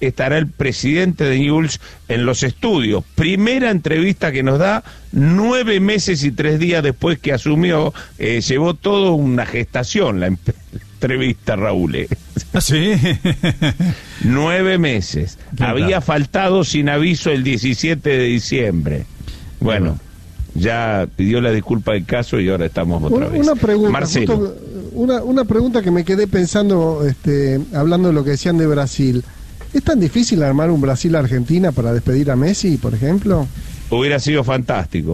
estará el presidente de Newell's en los estudios. Primera entrevista que nos da 9 meses y 3 días después que asumió. Llevó todo una gestación la entrevista, Raúl. ¿Ah, sí? 9 meses. Había faltado sin aviso el 17 de diciembre. Bueno, ya pidió la disculpa del caso y ahora estamos otra vez. Una pregunta, Marcelo. justo, una pregunta que me quedé pensando, hablando de lo que decían de Brasil. ¿Es tan difícil armar un Brasil-Argentina para despedir a Messi, por ejemplo? Hubiera sido fantástico.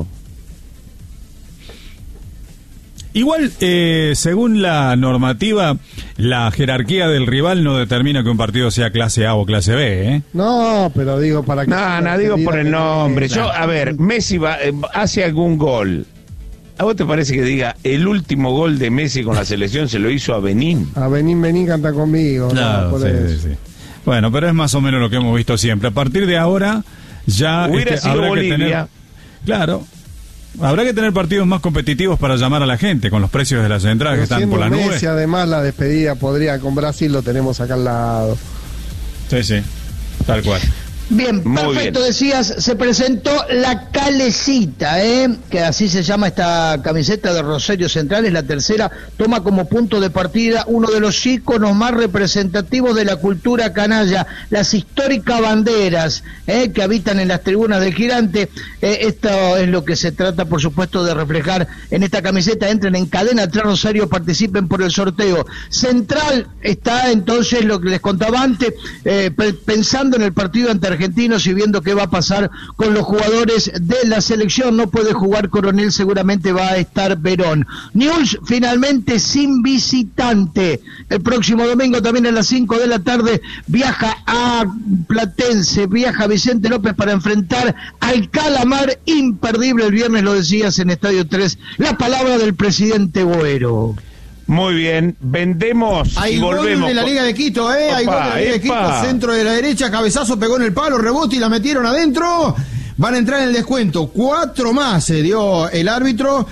Igual, según la normativa, la jerarquía del rival no determina que un partido sea clase A o clase B, ¿eh? No, pero digo para que... No, digo por el nombre. Yo, a ver, Messi hace algún gol. ¿A vos te parece que diga el último gol de Messi con la selección se lo hizo a Benín? A Benín canta conmigo. Claro, por eso. sí. Bueno, pero es más o menos lo que hemos visto siempre. A partir de ahora, ya hubiera sido habrá Bolivia. Que tener... Claro. Habrá que tener partidos más competitivos para llamar a la gente, con los precios de las entradas que están por las nubes. Además, la despedida con Brasil lo tenemos acá al lado. Sí, tal cual. Bien, muy perfecto, bien. decías, se presentó la Calecita, que así se llama esta camiseta de Rosario Central, es la tercera, toma como punto de partida uno de los íconos más representativos de la cultura canalla, las históricas banderas que habitan en las tribunas del Gigante. Esto es lo que se trata, por supuesto, de reflejar en esta camiseta. Entren en Cadena 3 Rosario, participen por el sorteo. Central está entonces, lo que les contaba antes, pensando en el partido ante Argentinos y viendo qué va a pasar con los jugadores de la selección. No puede jugar Coronel, seguramente va a estar Verón. Newell's finalmente sin visitante. El próximo domingo también a las 5 de la tarde viaja a Platense, viaja Vicente López para enfrentar al Calamar, imperdible. El viernes lo decías en Estadio 3, la palabra del presidente Boero. Muy bien, vendemos hay y volvemos. Gol de la Liga de Quito, hay gol de la Liga de Quito, centro de la derecha, cabezazo, pegó en el palo, rebote y la metieron adentro. Van a entrar en el descuento, 4 más se dio el árbitro,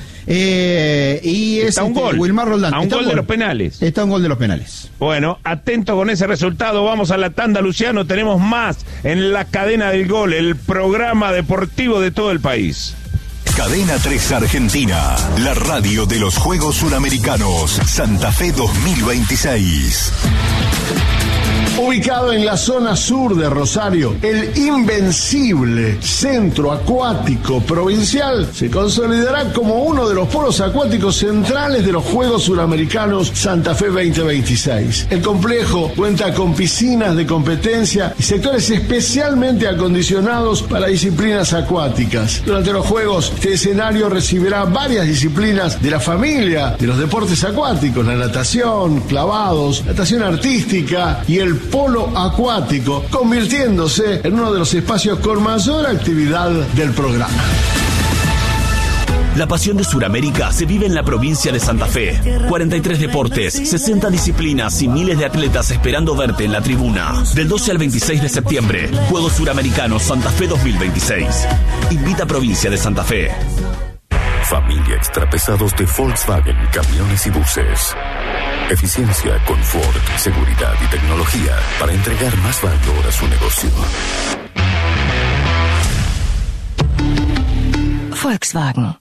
y es un gol, Wilmar Roldán. A un gol de los penales. Está un gol de los penales. Bueno, atento con ese resultado, vamos a la tanda, Luciano, tenemos más en la cadena del gol, el programa deportivo de todo el país. Cadena 3 Argentina, la radio de los Juegos Suramericanos, Santa Fe 2026. Ubicado en la zona sur de Rosario, el invencible Centro Acuático Provincial se consolidará como uno de los polos acuáticos centrales de los Juegos Suramericanos Santa Fe 2026. El complejo cuenta con piscinas de competencia y sectores especialmente acondicionados para disciplinas acuáticas. Durante los Juegos, este escenario recibirá varias disciplinas de la familia de los deportes acuáticos: la natación, clavados, natación artística y el polo acuático, convirtiéndose en uno de los espacios con mayor actividad del programa. La pasión de Sudamérica se vive en la provincia de Santa Fe. 43 deportes, 60 disciplinas y miles de atletas esperando verte en la tribuna. Del 12 al 26 de septiembre, Juegos Suramericanos Santa Fe 2026. Invita Provincia de Santa Fe. Familia Extrapesados de Volkswagen Camiones y Buses. Eficiencia, confort, seguridad y tecnología para entregar más valor a su negocio. Volkswagen.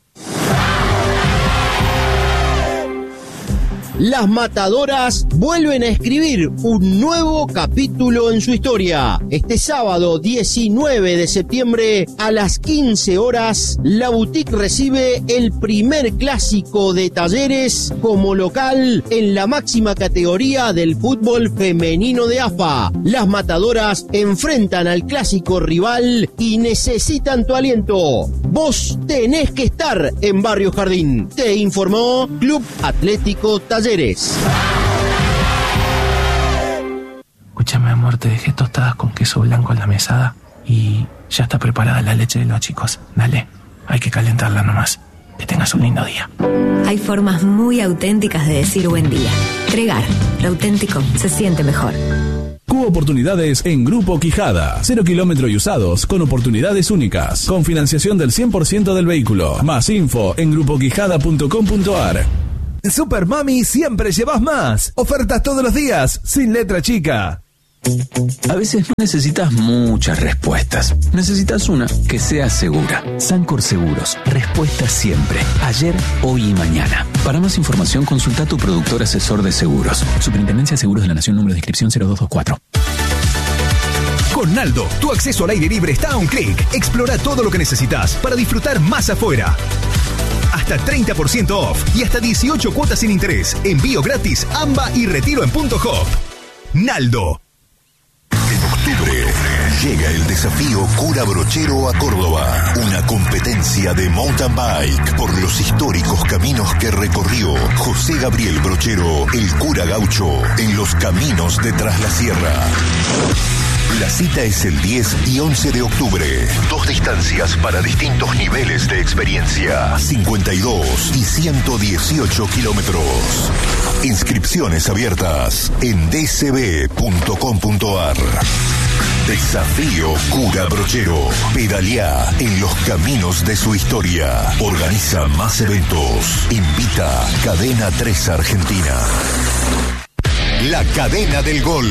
Las Matadoras vuelven a escribir un nuevo capítulo en su historia. Este sábado 19 de septiembre a las 15 horas, la boutique recibe el primer clásico de Talleres como local en la máxima categoría del fútbol femenino de AFA. Las Matadoras enfrentan al clásico rival y necesitan tu aliento. Vos tenés que estar en Barrio Jardín. Te informó Club Atlético Talleres. Escúchame, amor, te dejé tostadas con queso blanco en la mesada y ya está preparada la leche de los chicos. Dale, hay que calentarla nomás. Que tengas un lindo día. Hay formas muy auténticas de decir buen día. Tregar, lo auténtico se siente mejor. Cubo oportunidades en Grupo Quijada. 0 kilómetros y usados con oportunidades únicas. Con financiación del 100% del vehículo. Más info en grupoquijada.com.ar. Super Mami siempre llevas más. Ofertas todos los días, sin letra chica. A veces no necesitas muchas respuestas. Necesitas una que sea segura. Sancor Seguros. Respuesta siempre. Ayer, hoy y mañana. Para más información, consulta a tu productor asesor de seguros. Superintendencia de Seguros de la Nación, número de inscripción 0224. Con Naldo, tu acceso al aire libre está a un clic. Explora todo lo que necesitas para disfrutar más afuera. Hasta 30% off y hasta 18 cuotas sin interés. Envío gratis, AMBA y retiro en Punto Hop. Naldo. En octubre llega el desafío Cura Brochero a Córdoba. Una competencia de mountain bike por los históricos caminos que recorrió José Gabriel Brochero, el cura gaucho, en los caminos de Tras la Sierra. La cita es el 10 y 11 de octubre. 2 distancias para distintos niveles de experiencia. 52 y 118 kilómetros. Inscripciones abiertas en dcb.com.ar. Desafío Cura Brochero. Pedaleá en los caminos de su historia. Organiza más eventos. Invita Cadena 3 Argentina. La cadena del gol.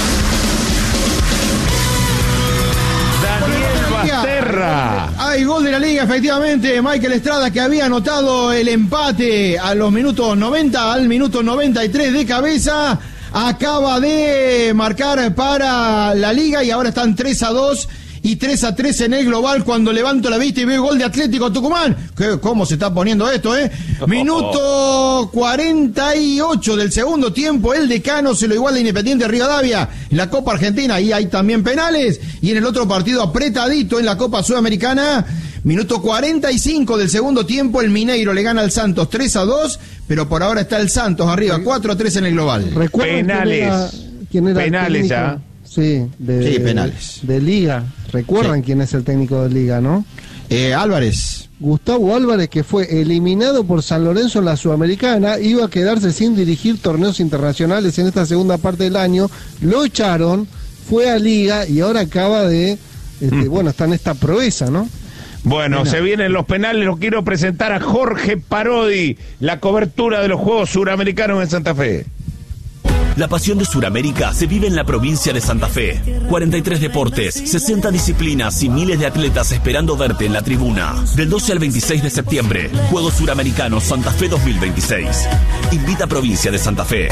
Basterra. Hay gol de la Liga, efectivamente. Michael Estrada, que había anotado el empate a los minutos 90, al minuto 93 de cabeza, acaba de marcar para la Liga y ahora están 3-2 y 3-3 en el global. Cuando levanto la vista y veo gol de Atlético Tucumán, ¿cómo se está poniendo esto, Minuto 48 del segundo tiempo, el Decano se lo iguala Independiente Rivadavia en la Copa Argentina, y hay también penales. Y en el otro partido apretadito en la Copa Sudamericana, minuto 45 del segundo tiempo, el Mineiro le gana al Santos 3-2, pero por ahora está el Santos arriba 4-3 en el global. Penales. ¿Quién era penales ya. Sí, penales. De Liga. ¿Recuerdan quién es el técnico de Liga, no? Álvarez. Gustavo Álvarez, que fue eliminado por San Lorenzo en la Sudamericana, iba a quedarse sin dirigir torneos internacionales en esta segunda parte del año, lo echaron, fue a Liga y ahora acaba de, está en esta proeza, ¿no? Bueno, se vienen los penales, los quiero presentar a Jorge Parodi, la cobertura de los Juegos Suramericanos en Santa Fe. La pasión de Sudamérica se vive en la provincia de Santa Fe. 43 deportes, 60 disciplinas y miles de atletas esperando verte en la tribuna. Del 12 al 26 de septiembre, Juegos Suramericanos Santa Fe 2026. Invita a Provincia de Santa Fe.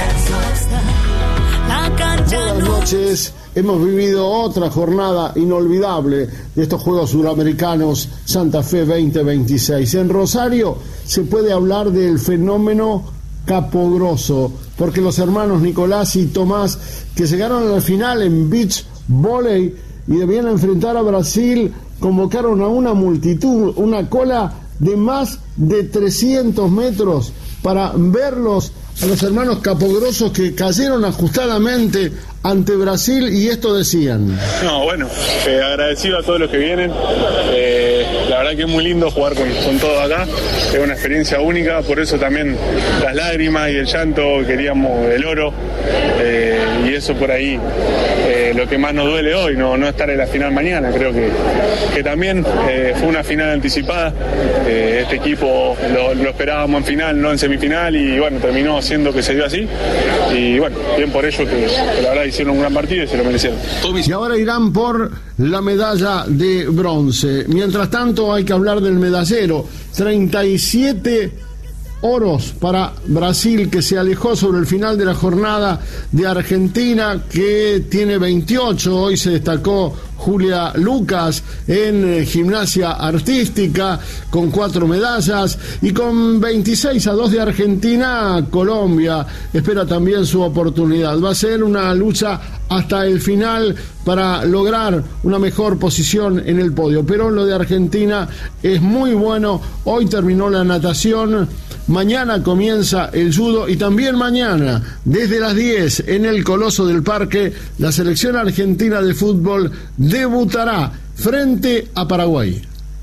Buenas noches, hemos vivido otra jornada inolvidable de estos Juegos Suramericanos Santa Fe 2026. En Rosario se puede hablar del fenómeno Capodroso, porque los hermanos Nicolás y Tomás, que llegaron a la final en beach volley y debían enfrentar a Brasil, convocaron a una multitud, una cola de más de 300 metros para verlos a los hermanos Capodrosos, que cayeron ajustadamente ante Brasil, y esto decían. No, bueno, agradecido a todos los que vienen. La verdad que es muy lindo jugar con todos acá, es una experiencia única, por eso también las lágrimas y el llanto, queríamos el oro, y eso por ahí lo que más nos duele hoy, no estar en la final mañana. Creo que también fue una final anticipada, este equipo lo esperábamos en final, no en semifinal, y bueno, terminó siendo que se dio así, y bueno, bien por ellos, que la verdad hicieron un gran partido y se lo merecieron. Y ahora irán por la medalla de bronce. Mientras tanto hay que hablar del medallero. 37 oros para Brasil, que se alejó sobre el final de la jornada de Argentina, que tiene 28. Hoy se destacó Julia Lucas en gimnasia artística con 4 medallas, y con 26-2 de Argentina, Colombia espera también su oportunidad. Va a ser una lucha hasta el final para lograr una mejor posición en el podio, pero lo de Argentina es muy bueno. Hoy terminó la natación, mañana comienza el judo, y también mañana desde las 10 en el Coloso del Parque la selección argentina de fútbol debutará frente a Paraguay.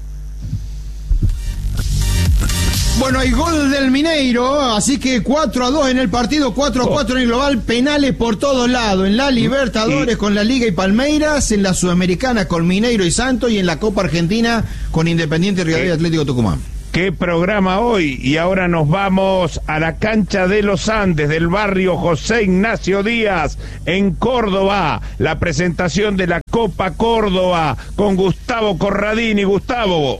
Bueno, hay gol del Mineiro, así que 4-2 en el partido, 4-4 en el global, penales por todos lados, en la Libertadores con la Liga y Palmeiras, en la Sudamericana con Mineiro y Santos, y en la Copa Argentina con Independiente Rivadavia y Atlético Tucumán. Qué programa hoy. Y ahora nos vamos a la cancha de los Andes del barrio José Ignacio Díaz en Córdoba. La presentación de la Copa Córdoba con Gustavo Corradini. Gustavo.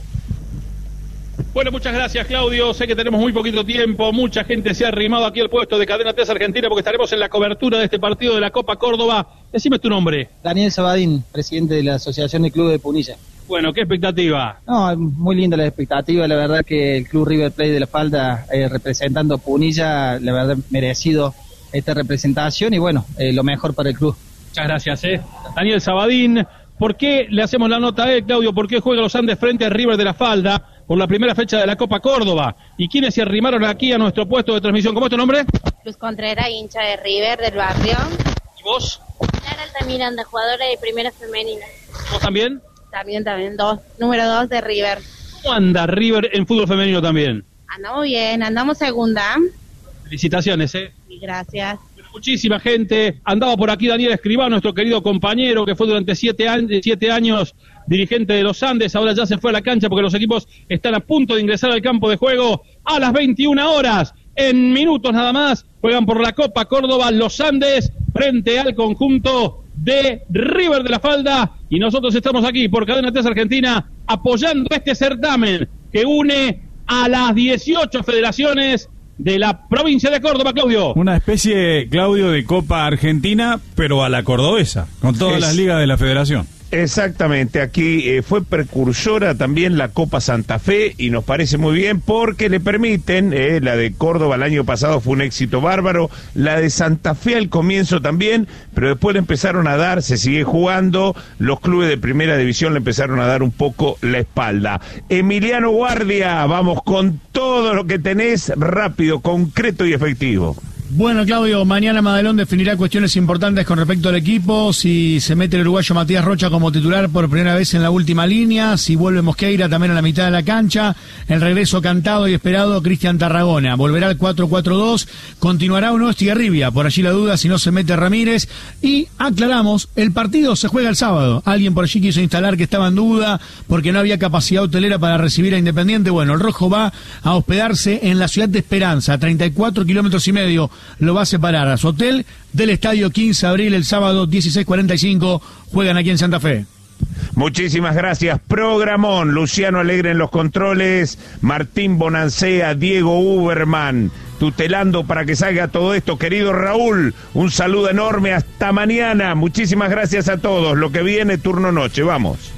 Bueno, muchas gracias, Claudio. Sé que tenemos muy poquito tiempo. Mucha gente se ha arrimado aquí al puesto de Cadena 3 Argentina porque estaremos en la cobertura de este partido de la Copa Córdoba. Decime tu nombre. Daniel Sabadín, presidente de la Asociación de Clubes de Punilla. Bueno, ¿qué expectativa? No, muy linda la expectativa. La verdad que el Club River Plate de La Falda, representando Punilla, la verdad merecido esta representación y bueno, lo mejor para el club. Muchas gracias, Daniel Sabadín. ¿Por qué le hacemos la nota a él, Claudio? ¿Por qué juega los Andes frente a River de La Falda por la primera fecha de la Copa Córdoba? ¿Y quiénes se arrimaron aquí a nuestro puesto de transmisión? ¿Cómo es tu nombre? Luz Contreras, hincha de River del barrio. ¿Y vos? Clara Altamiranda, jugadora de primera femenina. ¿Vos también? También, número 2 de River. ¿Cómo anda River en fútbol femenino también? Andamos bien, andamos segunda. Felicitaciones, Y gracias. Muchísima gente. Andaba por aquí Daniel Escribá, nuestro querido compañero, que fue durante 7 años dirigente de los Andes. Ahora ya se fue a la cancha porque los equipos están a punto de ingresar al campo de juego a las 21 horas. En minutos nada más juegan por la Copa Córdoba los Andes frente al conjunto de River de La Falda. Y nosotros estamos aquí por Cadena 3 Argentina apoyando este certamen que une a las 18 federaciones de la provincia de Córdoba, Claudio. Una especie, Claudio, de Copa Argentina, pero a la cordobesa, con todas las ligas de la federación. Exactamente, aquí fue precursora también la Copa Santa Fe y nos parece muy bien porque le permiten, la de Córdoba el año pasado fue un éxito bárbaro, la de Santa Fe al comienzo también, pero después le empezaron a dar, se sigue jugando, los clubes de primera división le empezaron a dar un poco la espalda. Emiliano Guardia, vamos con todo lo que tenés, rápido, concreto y efectivo. Bueno, Claudio, mañana Madelón definirá cuestiones importantes con respecto al equipo, si se mete el uruguayo Matías Rocha como titular por primera vez en la última línea, si vuelve Mosqueira también a la mitad de la cancha, el regreso cantado y esperado Cristian Tarragona, volverá al 4-4-2, continuará o no Estigarribia, por allí la duda si no se mete Ramírez, y aclaramos, el partido se juega el sábado, alguien por allí quiso instalar que estaba en duda porque no había capacidad hotelera para recibir a Independiente, bueno, el Rojo va a hospedarse en la ciudad de Esperanza, a 34 kilómetros y medio, lo va a separar a su hotel del estadio 15 de abril, el sábado 16:45, juegan aquí en Santa Fe. Muchísimas gracias, programón, Luciano Alegre en los controles, Martín Bonancea, Diego Uberman, tutelando para que salga todo esto, querido Raúl, un saludo enorme, hasta mañana, muchísimas gracias a todos, lo que viene turno noche, vamos.